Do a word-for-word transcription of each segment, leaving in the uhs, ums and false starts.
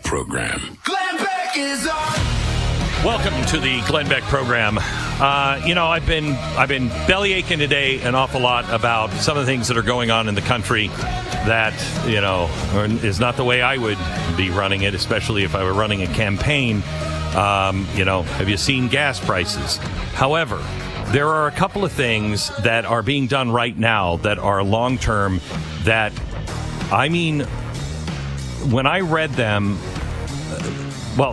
program. Glenn Beck is on. Welcome to the Glenn Beck program. Uh, you know, I've been I've been belly aching today an awful lot about some of the things that are going on in the country that, you know, is not the way I would be running it, especially if I were running a campaign. Um, you know, have you seen gas prices? However, there are a couple of things that are being done right now that are long-term that, I mean, when I read them, uh, well,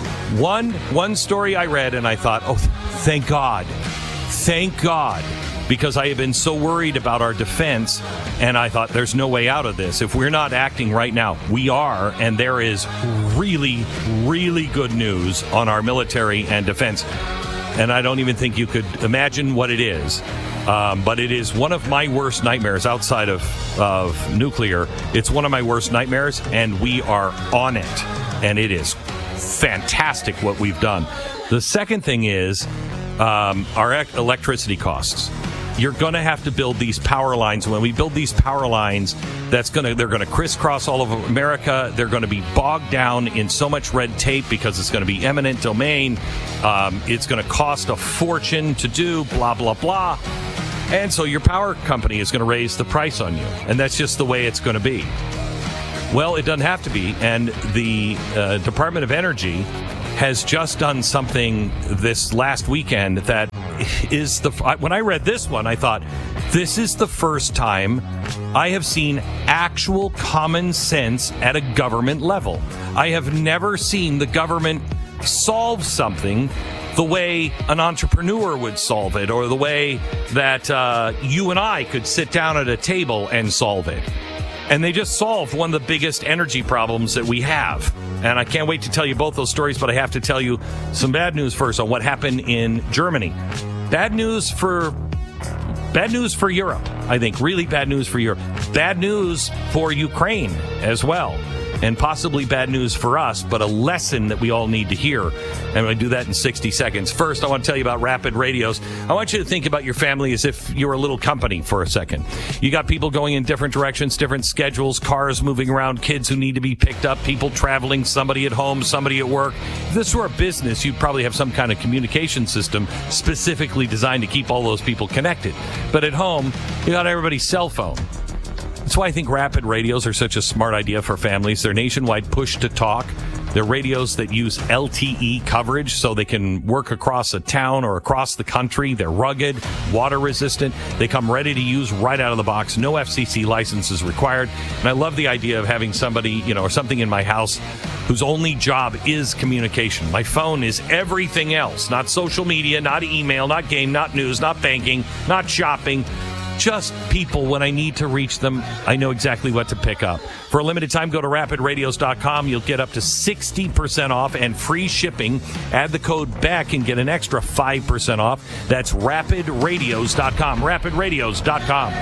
One one story I read and I thought, oh, thank God. Thank God. Because I have been so worried about our defense, and I thought there's no way out of this. If we're not acting right now, we are, and there is really, really good news on our military and defense. And I don't even think you could imagine what it is. Um, but it is one of my worst nightmares outside of, of nuclear. It's one of my worst nightmares, and we are on it. And it is fantastic what we've done. The second thing is um, our ec- electricity costs. You're going to have to build these power lines. When we build these power lines, that's going to they're going to crisscross all over America. They're going to be bogged down in so much red tape because it's going to be eminent domain. Um, it's going to cost a fortune to do, blah, blah, blah. And so your power company is going to raise the price on you. And that's just the way it's going to be. Well, it doesn't have to be, and the uh, Department of Energy has just done something this last weekend that is the... When I read this one, I thought, this is the first time I have seen actual common sense at a government level. I have never seen the government solve something the way an entrepreneur would solve it, or the way that uh, you and I could sit down at a table and solve it. And they just solved one of the biggest energy problems that we have. And I can't wait to tell you both those stories, but I have to tell you some bad news first on what happened in Germany. Bad news for bad news for Europe, I think. Really bad news for Europe. Bad news for Ukraine as well. And possibly bad news for us, but a lesson that we all need to hear. And I'm going to do that in sixty seconds. First, I want to tell you about Rapid Radios. I want you to think about your family as if you're a little company for a second. You got people going in different directions, different schedules, cars moving around, kids who need to be picked up, people traveling, somebody at home, somebody at work. If this were a business, you'd probably have some kind of communication system specifically designed to keep all those people connected. But at home, you got everybody's cell phone. That's why I think Rapid Radios are such a smart idea for families. They're nationwide push-to-talk. They're radios that use L T E coverage so they can work across a town or across the country. They're rugged, water-resistant. They come ready to use right out of the box. No F C C license is required. And I love the idea of having somebody, you know, or something in my house whose only job is communication. My phone is everything else. Not social media, not email, not game, not news, not banking, not shopping. Just people. When I need to reach them, I know exactly what to pick up. For a limited time, go to rapid radios dot com. You'll get up to sixty percent off and free shipping. Add the code BECK and get an extra five percent off. That's rapid radios dot com. rapid radios dot com.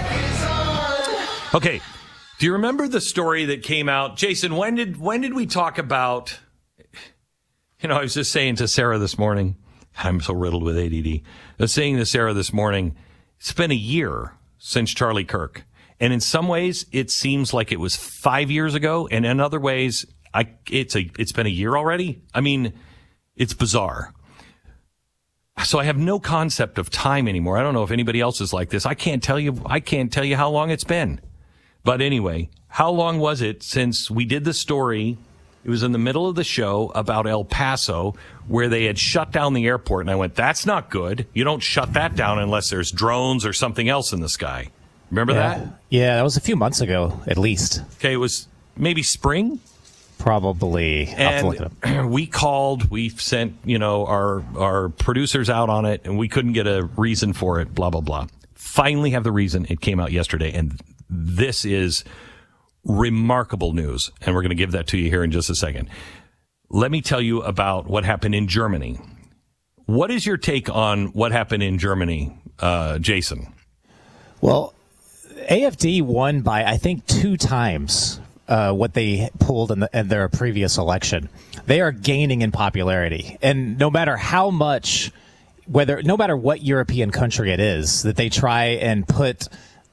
Okay. Do you remember the story that came out? Jason, when did when did we talk about... You know, I was just saying to Sarah this morning, I'm so riddled with A D D. I was saying to Sarah this morning, it's been a year since Charlie Kirk. And in some ways, it seems like it was five years ago. And in other ways, I, it's a, it's been a year already. I mean, it's bizarre. So I have no concept of time anymore. I don't know if anybody else is like this. I can't tell you, I can't tell you how long it's been. But anyway, how long was it since we did the story? It was in the middle of the show about El Paso, where they had shut down the airport. And I went, that's not good. You don't shut that down unless there's drones or something else in the sky. Remember yeah. that? Yeah, that was a few months ago, at least. Okay, it was maybe spring? Probably. And we called, we sent, you know, our, our producers out on it, and we couldn't get a reason for it, blah, blah, blah. Finally have the reason. It came out yesterday, and this is remarkable news, and we're going to give that to you here in just a second. Let me tell you about what happened in Germany. What is your take on what happened in Germany, uh, Jason? Well, A F D won by, I think, two times uh, what they pulled in, the, in their previous election. They are gaining in popularity, and no matter how much, whether no matter what European country it is, that they try and put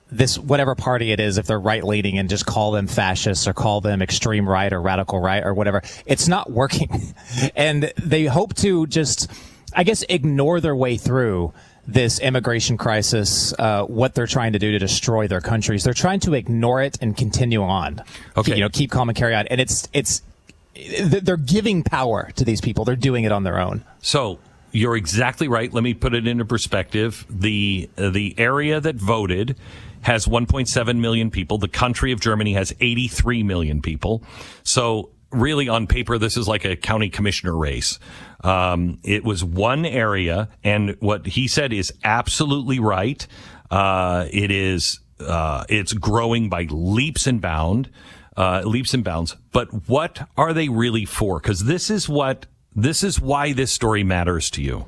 this whatever party it is, if they're right leaning, and just call them fascists or call them extreme right or radical right or whatever. It's not working. And they hope to just, I guess, ignore their way through this immigration crisis, uh, what they're trying to do to destroy their countries. They're trying to ignore it and continue on. Okay. You know, keep calm and carry on. And it's, it's, they're giving power to these people. They're doing it on their own. So you're exactly right. Let me put it into perspective. The, uh, the area that voted has one point seven million people. The country of Germany has eighty-three million people. So really, on paper, this is like a county commissioner race. Um, it was one area, and what he said is absolutely right. Uh, it is, uh, it's growing by leaps and bound, uh, leaps and bounds. But what are they really for? Because this is what, this is why this story matters to you.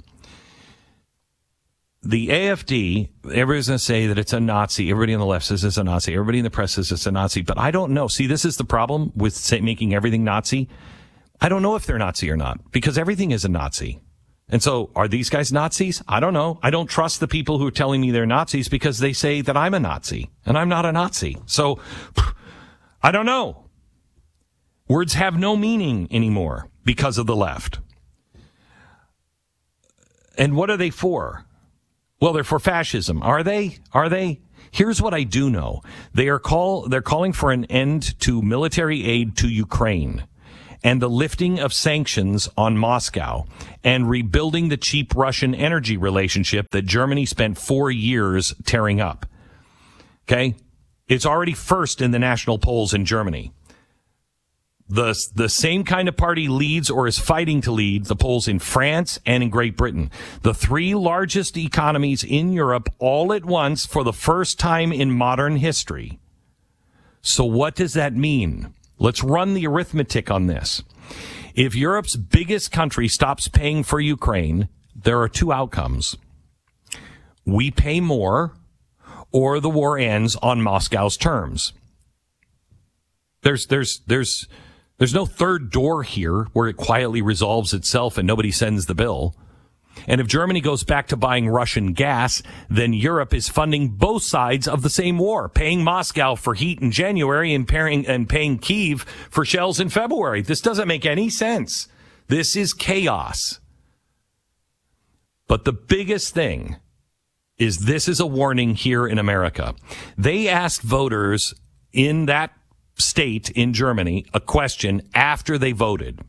The A F D, everybody's going to say that it's a Nazi. Everybody on the left says it's a Nazi. Everybody in the press says it's a Nazi. But I don't know. See, this is the problem with say, making everything Nazi. I don't know if they're Nazi or not, because everything is a Nazi. And so are these guys Nazis? I don't know. I don't trust the people who are telling me they're Nazis because they say that I'm a Nazi, and I'm not a Nazi. So I don't know. Words have no meaning anymore because of the left. And what are they for? Well, they're for fascism. Are they? Are they? Here's what I do know. They are call, they're calling for an end to military aid to Ukraine and the lifting of sanctions on Moscow and rebuilding the cheap Russian energy relationship that Germany spent four years tearing up. Okay? It's already first in the national polls in Germany. The, the same kind of party leads or is fighting to lead the polls in France and in Great Britain. The three largest economies in Europe all at once for the first time in modern history. So what does that mean? Let's run the arithmetic on this. If Europe's biggest country stops paying for Ukraine, there are two outcomes. We pay more, or the war ends on Moscow's terms. There's, there's, there's, There's no third door here where it quietly resolves itself and nobody sends the bill. And if Germany goes back to buying Russian gas, then Europe is funding both sides of the same war, paying Moscow for heat in January and paying, and paying Kyiv for shells in February. This doesn't make any sense. This is chaos. But the biggest thing is this is a warning here in America. They asked voters in that state in Germany a question after they voted.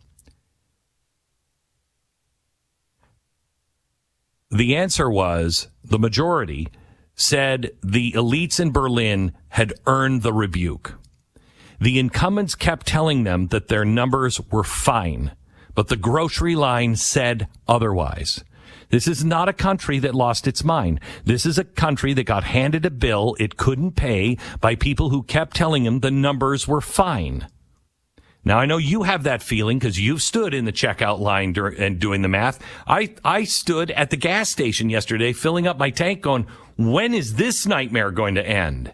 The answer was the majority said the elites in Berlin had earned the rebuke. The incumbents kept telling them that their numbers were fine, but the grocery line said otherwise. This is not a country that lost its mind. This is a country that got handed a bill it couldn't pay by people who kept telling him the numbers were fine. Now, I know you have that feeling because you've stood in the checkout line dur- and doing the math. I, I stood at the gas station yesterday filling up my tank going, when is this nightmare going to end?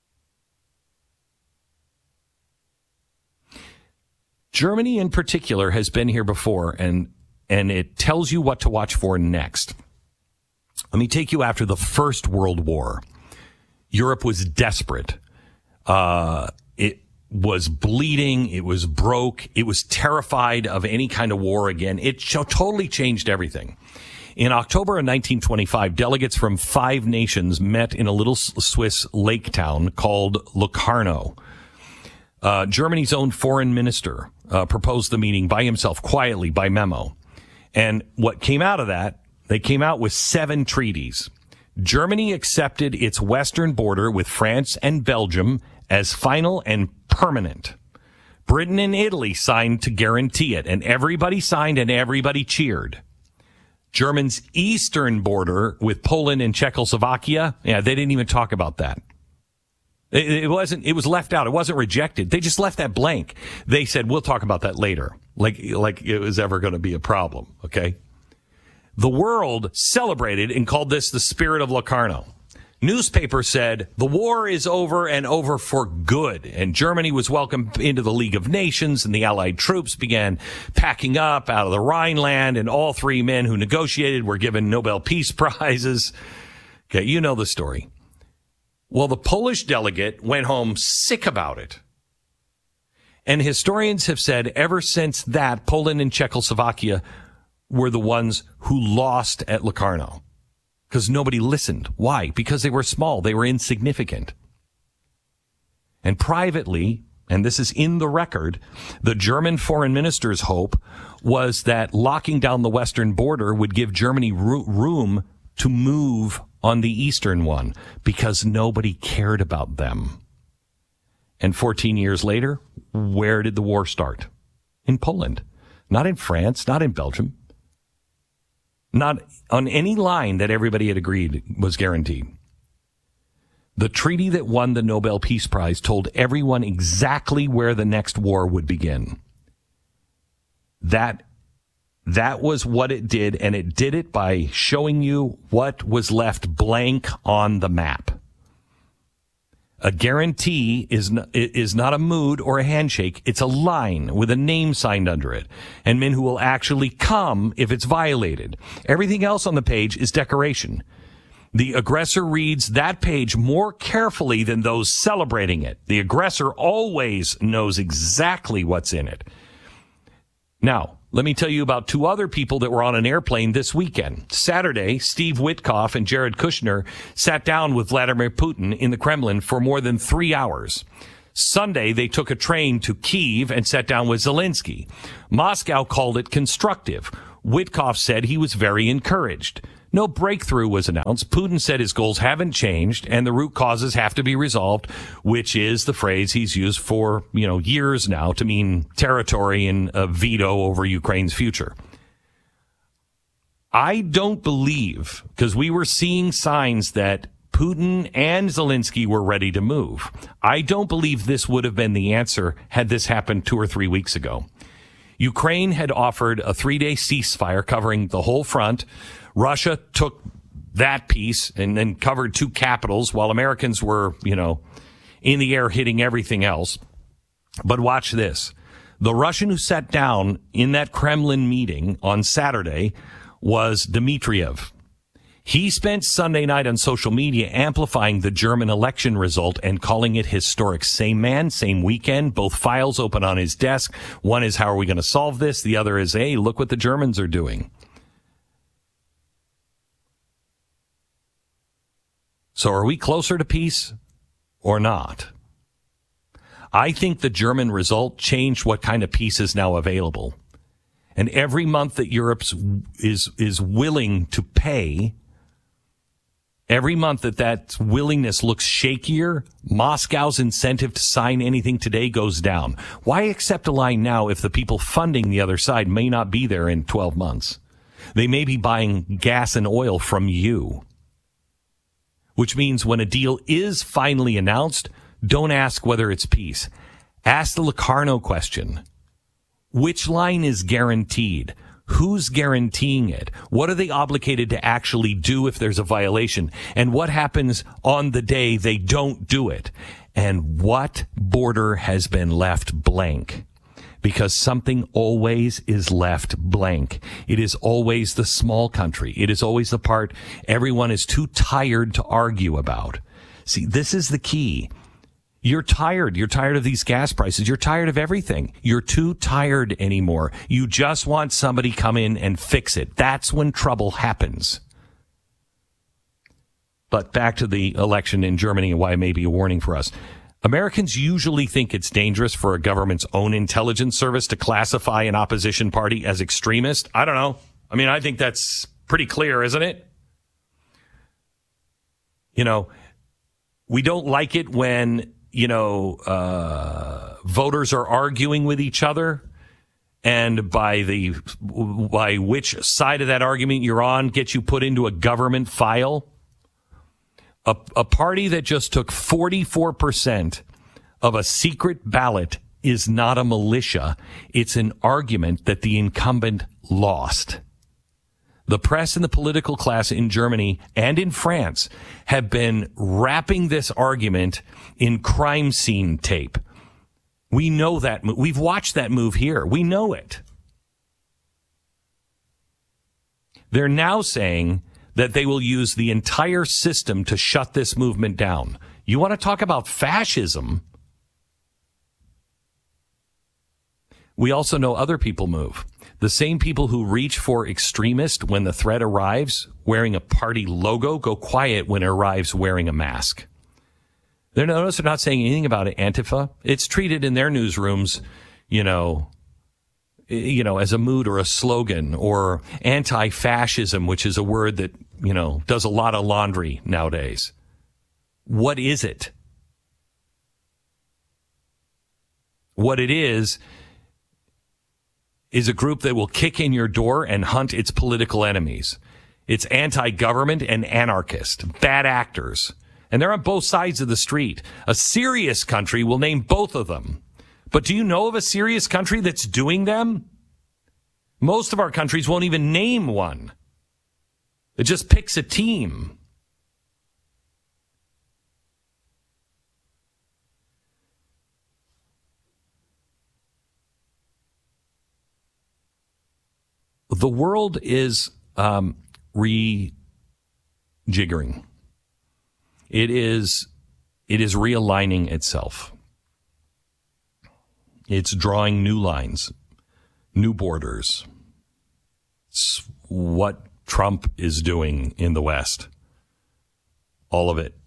Germany in particular has been here before, and and it tells you what to watch for next. Let me take you after the First World War. Europe was desperate. Uh, it was bleeding. It was broke. It was terrified of any kind of war again. It totally changed everything. In October of nineteen twenty-five, delegates from five nations met in a little Swiss lake town called Locarno. Uh, Germany's own foreign minister uh, proposed the meeting by himself, quietly, by memo. And what came out of that, they came out with seven treaties. Germany accepted its western border with France and Belgium as final and permanent. Britain and Italy signed to guarantee it, and everybody signed and everybody cheered. Germany's eastern border with Poland and Czechoslovakia, yeah, they didn't even talk about that. It, it wasn't, it was left out. It wasn't rejected. They just left that blank. They said, we'll talk about that later. Like, like it was ever going to be a problem. Okay. The world celebrated and called this the spirit of Locarno. Newspapers said the war is over and over for good. And Germany was welcomed into the League of Nations, and the Allied troops began packing up out of the Rhineland, and all three men who negotiated were given Nobel Peace Prizes. Okay. You know the story. Well, the Polish delegate went home sick about it. And historians have said ever since that, Poland and Czechoslovakia were the ones who lost at Locarno. Because nobody listened. Why? Because they were small. They were insignificant. And privately, and this is in the record, the German foreign minister's hope was that locking down the western border would give Germany ro- room to move on the eastern one because nobody cared about them. And fourteen years later, where did the war start? In Poland. Not in France, not in Belgium. Not on any line that everybody had agreed was guaranteed. The treaty that won the Nobel Peace Prize told everyone exactly where the next war would begin. That, that was what it did, and it did it by showing you what was left blank on the map. A guarantee is not, is not a mood or a handshake. It's a line with a name signed under it and men who will actually come if it's violated. Everything else on the page is decoration. The aggressor reads that page more carefully than those celebrating it. The aggressor always knows exactly what's in it. Now, let me tell you about two other people that were on an airplane this weekend. Saturday, Steve Witkoff and Jared Kushner sat down with Vladimir Putin in the Kremlin for more than three hours. Sunday, they took a train to Kyiv and sat down with Zelensky. Moscow called it constructive. Witkoff said he was very encouraged. No breakthrough was announced. Putin said his goals haven't changed and the root causes have to be resolved, which is the phrase he's used for, you know, years now to mean territory and a veto over Ukraine's future. I don't believe, because we were seeing signs that Putin and Zelensky were ready to move. I don't believe this would have been the answer had this happened two or three weeks ago. Ukraine had offered a three-day ceasefire covering the whole front. Russia took that piece and then covered two capitals while Americans were, you know, in the air hitting everything else. But watch this. The Russian who sat down in that Kremlin meeting on Saturday was Dmitriev. He spent Sunday night on social media amplifying the German election result and calling it historic. Same man, same weekend, both files open on his desk. One is, how are we going to solve this? The other is, hey, look what the Germans are doing. So are we closer to peace or not? I think the German result changed what kind of peace is now available. And every month that Europe is, is willing to pay, every month that that willingness looks shakier, Moscow's incentive to sign anything today goes down. Why accept a line now if the people funding the other side may not be there in twelve months? They may be buying gas and oil from you. Which means when a deal is finally announced, don't ask whether it's peace. Ask the Locarno question. Which line is guaranteed? Who's guaranteeing it? What are they obligated to actually do if there's a violation? And what happens on the day they don't do it? And what border has been left blank? Because something always is left blank. It is always the small country. It is always the part everyone is too tired to argue about. See, this is the key. You're tired. You're tired of these gas prices. You're tired of everything. You're too tired anymore. You just want somebody come in and fix it. That's when trouble happens. But back to the election in Germany and why it may be a warning for us. Americans usually think it's dangerous for a government's own intelligence service to classify an opposition party as extremist. I don't know. I mean, I think that's pretty clear, isn't it? You know, we don't like it when, you know, uh, voters are arguing with each other. And by the, by which side of that argument you're on gets you put into a government file. A, a party that just took forty-four percent of a secret ballot is not a militia. It's an argument that the incumbent lost. The press and the political class in Germany and in France have been wrapping this argument in crime scene tape. We know that. We've watched that move here. We know it. They're now saying that they will use the entire system to shut this movement down. You want to talk about fascism? We also know other people move. The same people who reach for extremist when the threat arrives wearing a party logo go quiet when it arrives wearing a mask. They're, notice they're not saying anything about it. Antifa, it's treated in their newsrooms, you know, you know, as a mood or a slogan, or anti-fascism, which is a word that, you know, does a lot of laundry nowadays. What is it? What it is, is a group that will kick in your door and hunt its political enemies. It's anti-government and anarchist, bad actors. And they're on both sides of the street. A serious country will name both of them. But do you know of a serious country that's doing them? Most of our countries won't even name one. It just picks a team. The world is um, rejiggering. It is, it is realigning itself. It's drawing new lines, new borders. It's what Trump is doing in the West. All of it.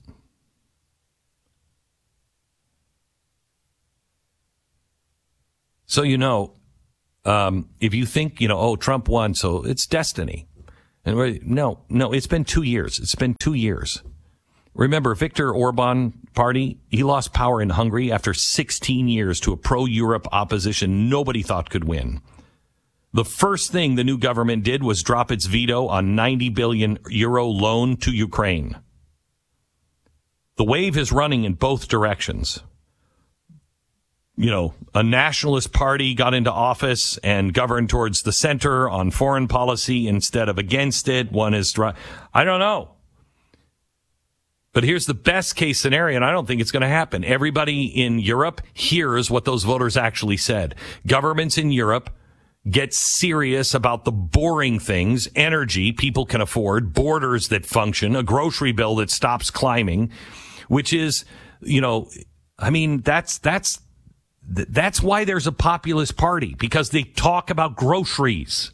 So, you know, um, if you think, you know, oh, Trump won, so it's destiny. And we're, no, no, it's been two years. It's been two years. Remember, Viktor Orban party, he lost power in Hungary after sixteen years to a pro-Europe opposition nobody thought could win. The first thing the new government did was drop its veto on ninety billion euro loan to Ukraine. The wave is running in both directions. You know, a nationalist party got into office and governed towards the center on foreign policy instead of against it. One is, I don't know. But here's the best case scenario, and I don't think it's going to happen. Everybody in Europe hears what those voters actually said. Governments in Europe get serious about the boring things, energy people can afford, borders that function, a grocery bill that stops climbing, which is, you know, I mean, that's, that's, that's why there's a populist party, because they talk about groceries.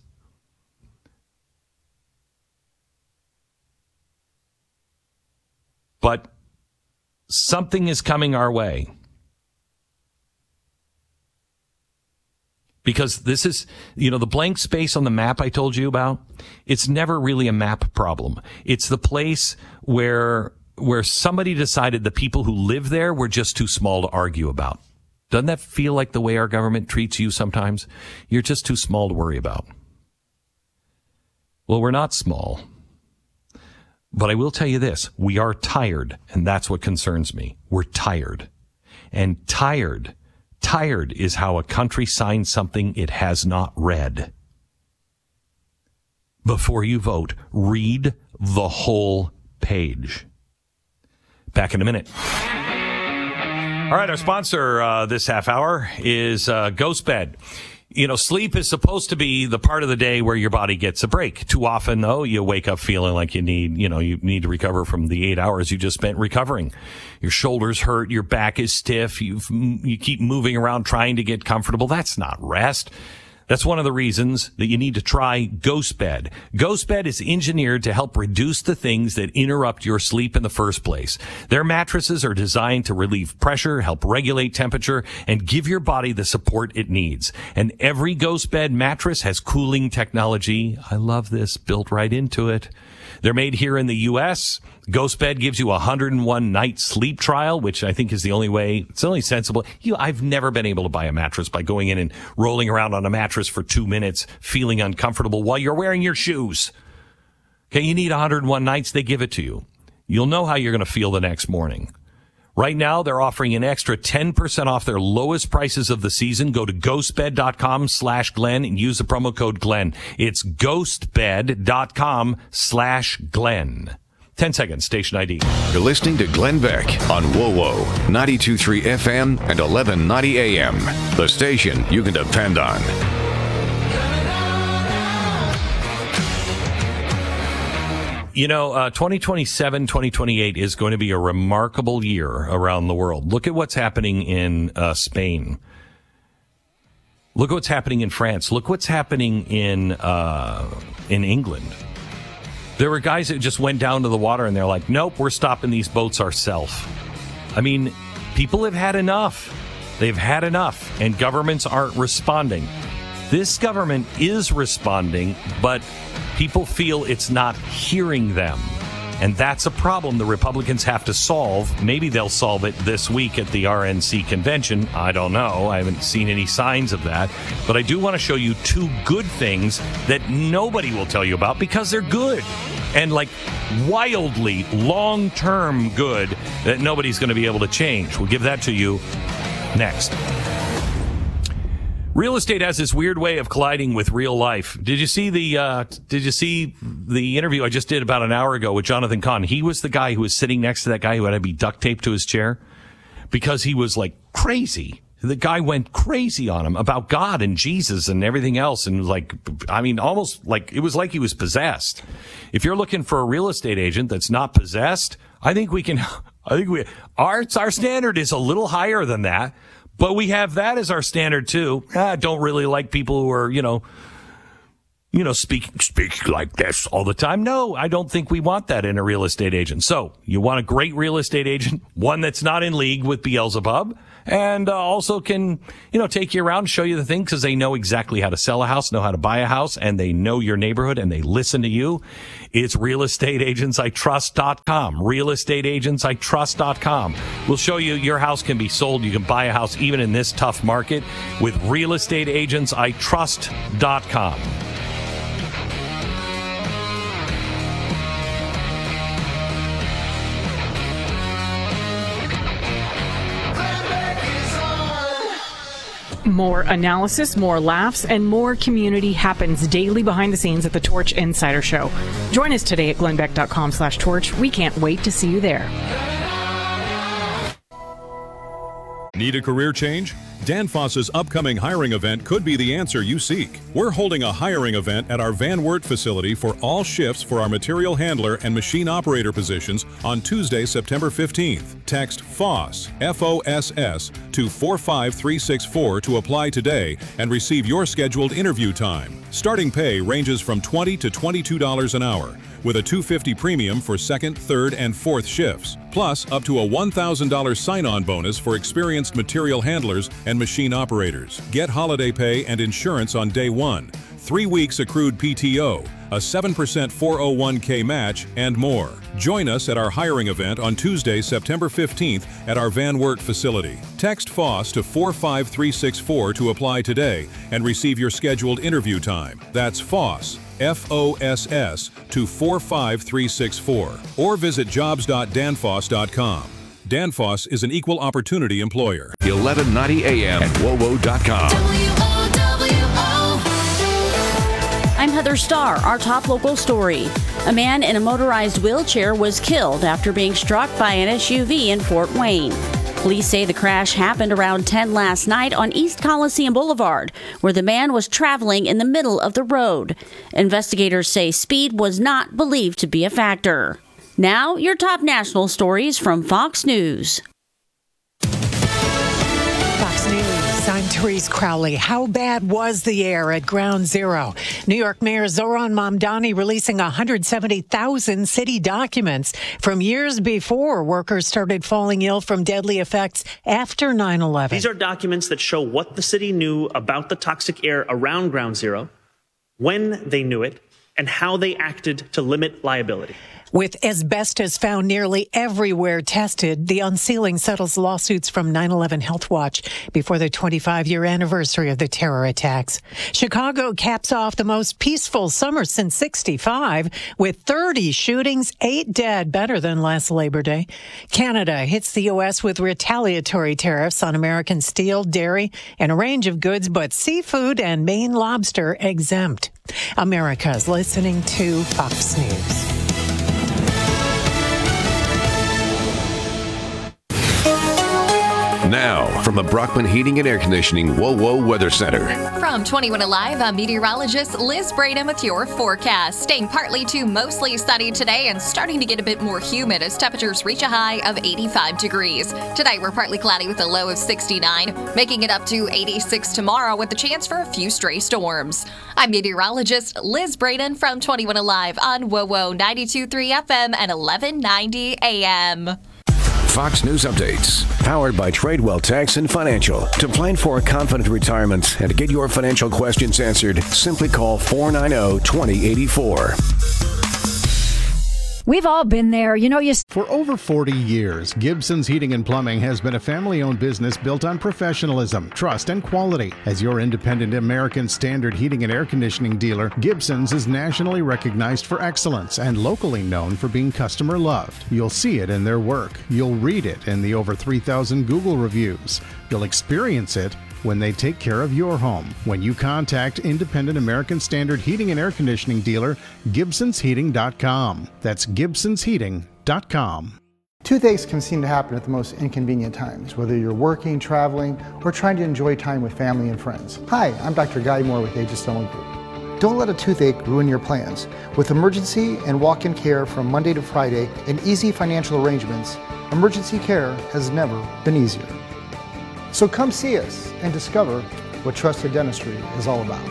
But something is coming our way. Because this is, you know, the blank space on the map I told you about, it's never really a map problem. It's the place where, where somebody decided the people who live there were just too small to argue about. Doesn't that feel like the way our government treats you sometimes? You're just too small to worry about. Well, we're not small. But I will tell you this, we are tired, and that's what concerns me. We're tired. And tired, tired is how a country signs something it has not read. Before you vote, read the whole page. Back in a minute. All right, our sponsor uh, this half hour is uh, GhostBed. You know, sleep is supposed to be the part of the day where your body gets a break. Too often, though, you wake up feeling like you need, you know, you need to recover from the eight hours you just spent recovering. Your shoulders hurt, your back is stiff, you you keep moving around trying to get comfortable. That's not rest. That's one of the reasons that you need to try GhostBed. GhostBed is engineered to help reduce the things that interrupt your sleep in the first place. Their mattresses are designed to relieve pressure, help regulate temperature, and give your body the support it needs. And every GhostBed mattress has cooling technology. I love this, built right into it. They're made here in the U S GhostBed gives you a one hundred one night sleep trial, which I think is the only way, it's only sensible. You, I've never been able to buy a mattress by going in and rolling around on a mattress for two minutes, feeling uncomfortable while you're wearing your shoes. Okay, you need one hundred one nights, they give it to you. You'll know how you're going to feel the next morning. Right now, they're offering an extra ten percent off their lowest prices of the season. Go to ghostbed.com slash Glenn and use the promo code Glenn. It's ghostbed.com slash Glenn. ten seconds, station I D. You're listening to Glenn Beck on W O W O, ninety-two point three F M and eleven ninety A M. The station you can depend on. You know, uh, twenty twenty-seven, twenty twenty-eight is going to be a remarkable year around the world. Look at what's happening in uh, Spain. Look at what's happening in France. Look what's happening in uh, in England. There were guys that just went down to the water and they're like, nope, we're stopping these boats ourselves. I mean, people have had enough. They've had enough, and governments aren't responding. This government is responding, but people feel it's not hearing them. And that's a problem the Republicans have to solve. Maybe they'll solve it this week at the R N C convention. I don't know. I haven't seen any signs of that. But I do want to show you two good things that nobody will tell you about because they're good. And like wildly long-term good that nobody's going to be able to change. We'll give that to you next. Real estate has this weird way of colliding with real life. Did you see the uh, Did you see the interview I just did about an hour ago with Jonathan Cahn? He was the guy who was sitting next to that guy who had to be duct taped to his chair because he was like crazy. The guy went crazy on him about God and Jesus and everything else, and like, I mean, almost like it was like he was possessed. If you're looking for a real estate agent that's not possessed, I think we can. I think we our our standard is a little higher than that. But we have that as our standard, too. I don't really like people who are, you know, you know, speak, speak like this all the time. No, I don't think we want that in a real estate agent. So you want a great real estate agent, one that's not in league with Beelzebub, and uh, also can, you know, take you around, show you the thing, because they know exactly how to sell a house, know how to buy a house, and they know your neighborhood, and they listen to you. It's real estate agents I trust dot com. real estate agents I trust dot com. We'll show you your house can be sold. You can buy a house even in this tough market with real estate agents I trust dot com. More analysis, more laughs, and more community happens daily behind the scenes at the Torch Insider Show. Join us today at glenn beck dot com slash torch. We can't wait to see you there. Need a career change? Danfoss's upcoming hiring event could be the answer you seek. We're holding a hiring event at our Van Wert facility for all shifts for our material handler and machine operator positions on Tuesday, September fifteenth. Text FOSS, F O S S, to four five three six four to apply today and receive your scheduled interview time. Starting pay ranges from twenty to twenty-two dollars an hour, with a two hundred fifty dollars premium for second, third, and fourth shifts, plus up to a one thousand dollars sign-on bonus for experienced material handlers and machine operators. Get holiday pay and insurance on day one, three weeks accrued P T O, a seven percent four oh one k match, and more. Join us at our hiring event on Tuesday, September fifteenth at our Van Wert facility. Text FOSS to four five three six four to apply today and receive your scheduled interview time. That's FOSS, F O S S, to four five three six four, or visit jobs dot danfoss dot com. Danfoss is an equal opportunity employer. eleven ninety A M at W O W O dot com. W O W O. I'm Heather Starr. Our top local story. A man in a motorized wheelchair was killed after being struck by an S U V in Fort Wayne. Police say the crash happened around ten last night on East Coliseum Boulevard, where the man was traveling in the middle of the road. Investigators say speed was not believed to be a factor. Now, your top national stories from Fox News. Fox News, I'm Therese Crowley. How bad was the air at Ground Zero? New York Mayor Zohran Mamdani releasing one hundred seventy thousand city documents from years before workers started falling ill from deadly effects after nine eleven. These are documents that show what the city knew about the toxic air around Ground Zero, when they knew it, and how they acted to limit liability. With asbestos found nearly everywhere tested, the unsealing settles lawsuits from nine eleven Health Watch before the twenty-five-year anniversary of the terror attacks. Chicago caps off the most peaceful summer since sixty-five, with thirty shootings, eight dead, better than last Labor Day. Canada hits the U S with retaliatory tariffs on American steel, dairy, and a range of goods, but seafood and Maine lobster exempt. America's listening to Fox News. Now, from the Brockman Heating and Air Conditioning Whoa Whoa Weather Center. From twenty-one Alive, I'm meteorologist Liz Braden with your forecast. Staying partly to mostly sunny today and starting to get a bit more humid as temperatures reach a high of eighty-five degrees. Tonight, we're partly cloudy with a low of sixty-nine, making it up to eighty-six tomorrow with the chance for a few stray storms. I'm meteorologist Liz Braden from twenty-one Alive on Whoa Whoa ninety-two point three F M and eleven ninety A M. Fox News Updates, powered by Tradewell Tax and Financial. To plan for a confident retirement and to get your financial questions answered, simply call four nine zero, two zero eight four. We've all been there. You know, you... For over forty years, Gibson's Heating and Plumbing has been a family-owned business built on professionalism, trust, and quality. As your independent American Standard heating and air conditioning dealer, Gibson's is nationally recognized for excellence and locally known for being customer-loved. You'll see it in their work. You'll read it in the over three thousand Google reviews. You'll experience it when they take care of your home. When you contact independent American Standard heating and air conditioning dealer, Gibsons Heating dot com. That's Gibsons Heating dot com. Toothaches can seem to happen at the most inconvenient times, whether you're working, traveling, or trying to enjoy time with family and friends. Hi, I'm Doctor Guy Moore with Aegis-Stone Group. Don't let a toothache ruin your plans. With emergency and walk-in care from Monday to Friday and easy financial arrangements, emergency care has never been easier. So come see us and discover what trusted dentistry is all about.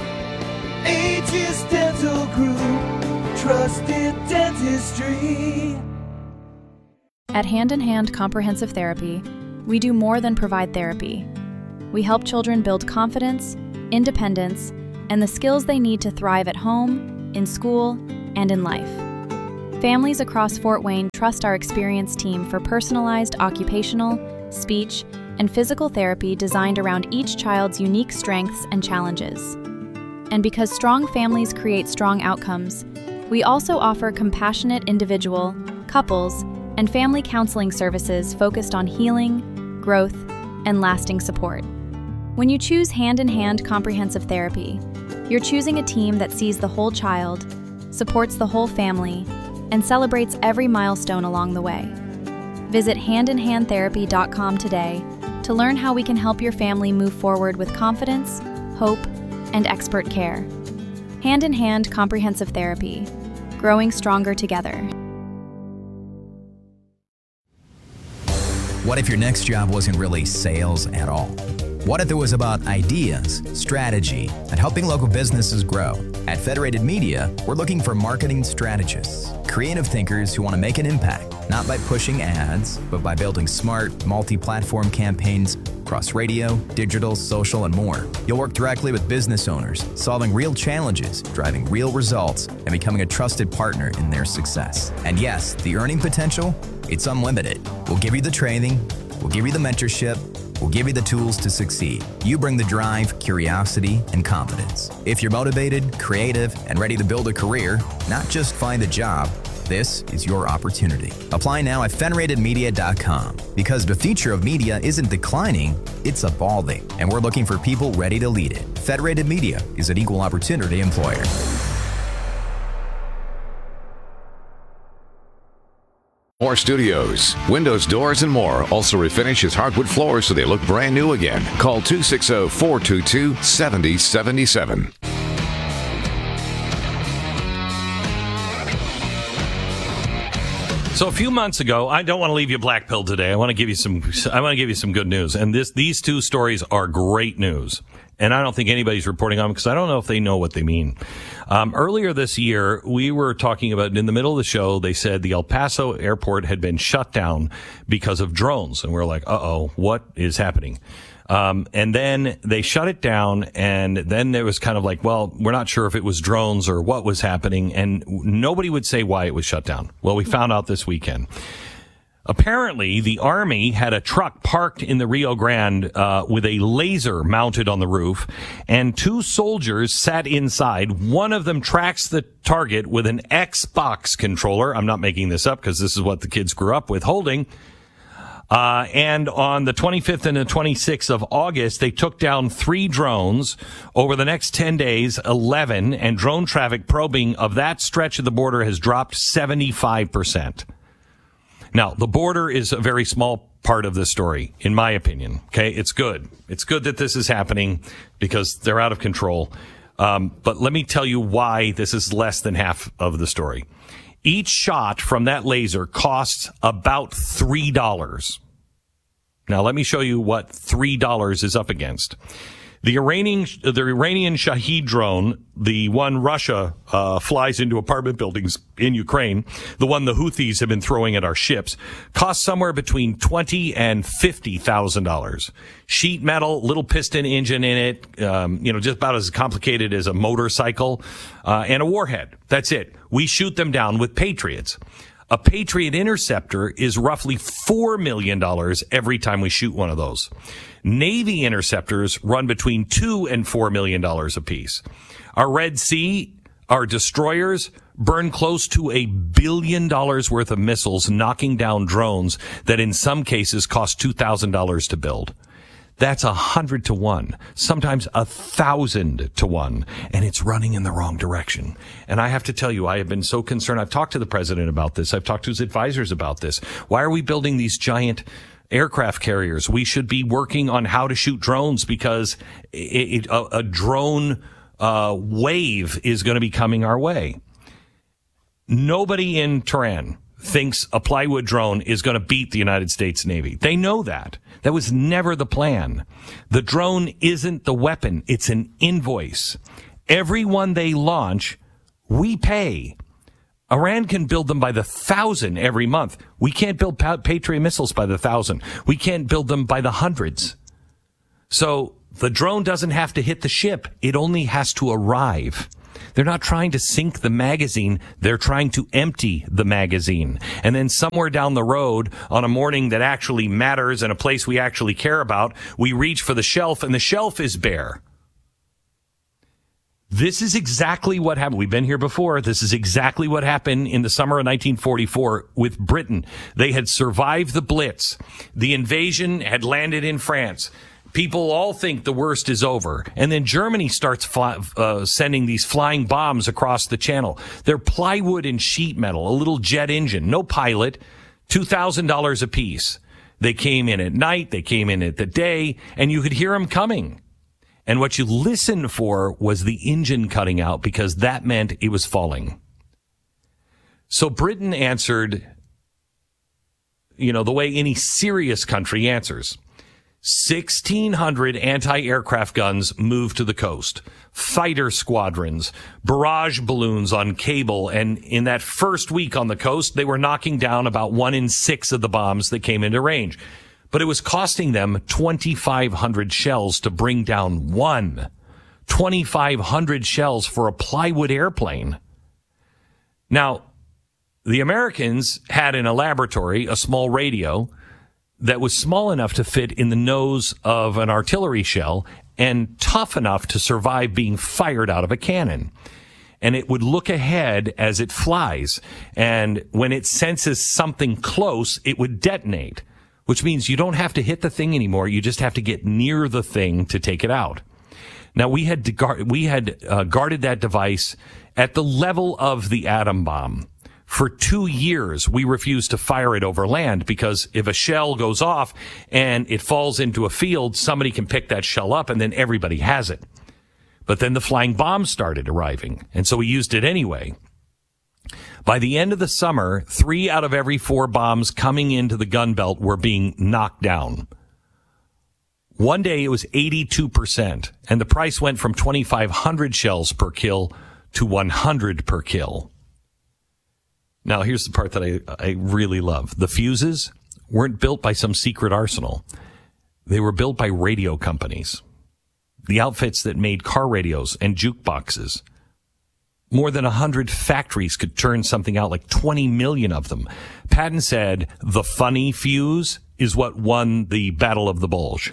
Aegis Dental Group, trusted dentistry. At Hand in Hand Comprehensive Therapy, we do more than provide therapy. We help children build confidence, independence, and the skills they need to thrive at home, in school, and in life. Families across Fort Wayne trust our experienced team for personalized occupational, speech, and physical therapy designed around each child's unique strengths and challenges. And because strong families create strong outcomes, we also offer compassionate individual, couples, and family counseling services focused on healing, growth, and lasting support. When you choose Hand in Hand Comprehensive Therapy, you're choosing a team that sees the whole child, supports the whole family, and celebrates every milestone along the way. Visit hand in hand therapy dot com today to learn how we can help your family move forward with confidence, hope, and expert care. Hand in Hand Comprehensive Therapy, growing stronger together. What if your next job wasn't really sales at all? What if it was about ideas, strategy, and helping local businesses grow? At Federated Media, we're looking for marketing strategists, creative thinkers who want to make an impact, not by pushing ads, but by building smart, multi-platform campaigns across radio, digital, social, and more. You'll work directly with business owners, solving real challenges, driving real results, and becoming a trusted partner in their success. And yes, the earning potential, it's unlimited. We'll give you the training, we'll give you the mentorship, we'll give you the tools to succeed. You bring the drive, curiosity, and confidence. If you're motivated, creative, and ready to build a career, not just find a job, this is your opportunity. Apply now at federated media dot com because the future of media isn't declining, it's evolving, and we're looking for people ready to lead it. Federated Media is an equal opportunity employer. More studios, windows, doors, and more. Also refinish his hardwood floors so they look brand new again. Call two six zero, four two two, seven zero seven seven. So a few months ago, I don't want to leave you black pilled today. I want to give you some. I want to give you some good news, and this these two stories are great news. And I don't think anybody's reporting on them because I don't know if they know what they mean. Um, earlier this year, we were talking about, in the middle of the show, they said the El Paso airport had been shut down because of drones. And we're like, uh-oh, what is happening? Um, and then they shut it down, and then there was kind of like, well, we're not sure if it was drones or what was happening, and nobody would say why it was shut down. Well, we found out this weekend. Apparently, the Army had a truck parked in the Rio Grande uh, with a laser mounted on the roof, and two soldiers sat inside. One of them tracks the target with an Xbox controller. I'm not making this up because this is what the kids grew up with holding. Uh, and on the twenty-fifth and the twenty-sixth of August, they took down three drones. Over the next ten days, eleven, and drone traffic probing of that stretch of the border has dropped seventy-five percent. Now, the border is a very small part of this story, in my opinion. Okay, it's good. It's good that this is happening because they're out of control. Um, but let me tell you why this is less than half of the story. Each shot from that laser costs about three dollars. Now, let me show you what three dollars is up against. The Iranian, the Iranian Shahed drone, the one Russia uh, flies into apartment buildings in Ukraine, the one the Houthis have been throwing at our ships, costs somewhere between twenty and fifty thousand dollars. Sheet metal, little piston engine in it, um, you know, just about as complicated as a motorcycle, uh, and a warhead. That's it. We shoot them down with Patriots. A Patriot Interceptor is roughly four million dollars every time we shoot one of those. Navy interceptors run between two and four million dollars apiece. Our Red Sea, our destroyers, burn close to a billion dollars worth of missiles, knocking down drones that in some cases cost two thousand dollars to build. That's a hundred to one, sometimes a thousand to one, and it's running in the wrong direction. And I have to tell you, I have been so concerned. I've talked to the president about this. I've talked to his advisors about this. Why are we building these giant aircraft carriers? We should be working on how to shoot drones because it, it, a, a drone uh, wave is going to be coming our way. Nobody in Tehran thinks a plywood drone is going to beat the United States Navy. They know that. That was never the plan. The drone isn't the weapon. It's an invoice. Every one they launch, we pay. Iran can build them by the thousand every month. We can't build Patriot missiles by the thousand. We can't build them by the hundreds. So the drone doesn't have to hit the ship. It only has to arrive. They're not trying to sink the magazine. They're trying to empty the magazine. And then somewhere down the road, on a morning that actually matters and a place we actually care about, we reach for the shelf and the shelf is bare. This is exactly what happened. We've been here before. This is exactly what happened in the summer of nineteen forty-four with Britain. They had survived the Blitz. The invasion had landed in France. People all think the worst is over. And then Germany starts fly, uh, sending these flying bombs across the channel. They're plywood and sheet metal, a little jet engine, no pilot, two thousand dollars a piece. They came in at night, they came in at the day, and you could hear them coming. And what you listened for was the engine cutting out because that meant it was falling. So Britain answered, you know, the way any serious country answers. sixteen hundred anti-aircraft guns moved to the coast, fighter squadrons, barrage balloons on cable, and in that first week on the coast, they were knocking down about one in six of the bombs that came into range. But it was costing them twenty-five hundred shells to bring down one. twenty-five hundred shells for a plywood airplane. Now, the Americans had in a laboratory a small radio that was small enough to fit in the nose of an artillery shell and tough enough to survive being fired out of a cannon. And it would look ahead as it flies. And when it senses something close, it would detonate, which means you don't have to hit the thing anymore. You just have to get near the thing to take it out. Now, we had guard, we had uh, guarded that device at the level of the atom bomb. For two years, we refused to fire it over land because if a shell goes off and it falls into a field, somebody can pick that shell up and then everybody has it. But then the flying bombs started arriving, and so we used it anyway. By the end of the summer, three out of every four bombs coming into the gun belt were being knocked down. One day it was eighty-two percent, and the price went from twenty-five hundred shells per kill to one hundred per kill. Now, here's the part that I, I really love. The fuses weren't built by some secret arsenal. They were built by radio companies, the outfits that made car radios and jukeboxes. More than one hundred factories could turn something out, like twenty million of them. Patton said the funny fuse is what won the Battle of the Bulge.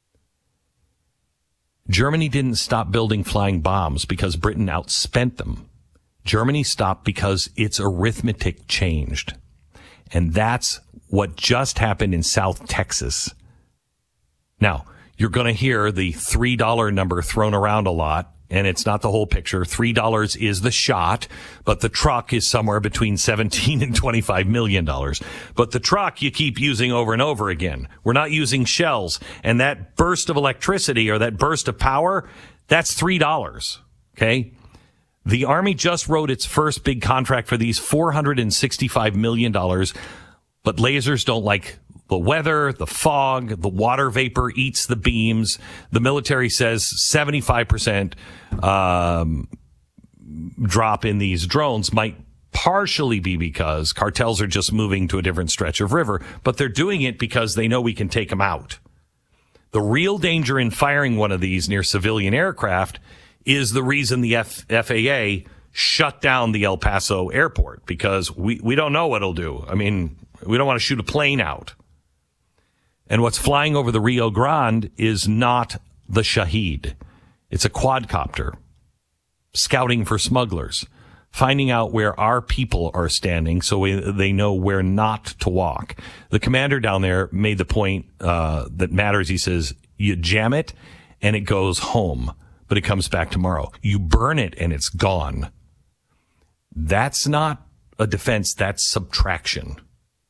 Germany didn't stop building flying bombs because Britain outspent them. Germany stopped because its arithmetic changed. And that's what just happened in South Texas. Now, you're going to hear the three dollar number thrown around a lot. and it's not the whole picture. three dollars is the shot, but the truck is somewhere between seventeen and twenty-five million dollars. But the truck you keep using over and over again. We're not using shells. And that burst of electricity or that burst of power, that's three dollars. Okay? The Army just wrote its first big contract for these, four hundred sixty-five million dollars. But lasers don't like the weather, the fog, the water vapor eats the beams. The military says seventy-five percent um, drop in these drones might partially be because cartels are just moving to a different stretch of river, but they're doing it because they know we can take them out. The real danger in firing one of these near civilian aircraft is the reason the F- FAA shut down the El Paso airport, because we, we don't know what it'll do. I mean, we don't want to shoot a plane out. And what's flying over the Rio Grande is not the Shaheed. It's a quadcopter scouting for smugglers, finding out where our people are standing so we, they know where not to walk. The commander down there made the point uh, that matters. He says, you jam it and it goes home, but it comes back tomorrow. You burn it and it's gone. That's not a defense. That's subtraction.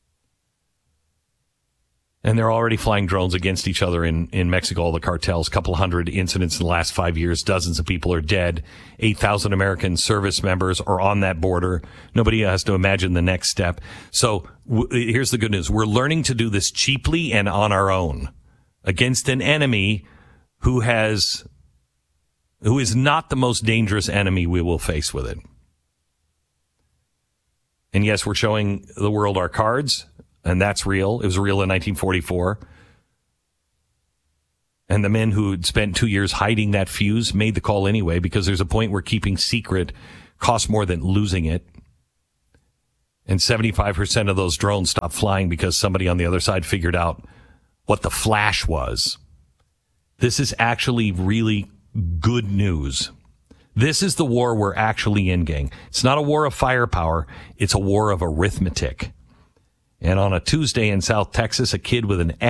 And they're already flying drones against each other in, in Mexico, all the cartels. A couple hundred incidents in the last five years. Dozens of people are dead. eight thousand American service members are on that border. Nobody has to imagine the next step. So w- here's the good news. We're learning to do this cheaply and on our own against an enemy who has, who is not the most dangerous enemy we will face with it. And yes, we're showing the world our cards. And that's real. It was real in nineteen forty-four. And the men who had spent two years hiding that fuse made the call anyway, because there's a point where keeping secret costs more than losing it. And seventy-five percent of those drones stopped flying because somebody on the other side figured out what the flash was. This is actually really good news. This is the war we're actually in, gang. It's not a war of firepower. It's a war of arithmetic. And on a Tuesday in South Texas, a kid with an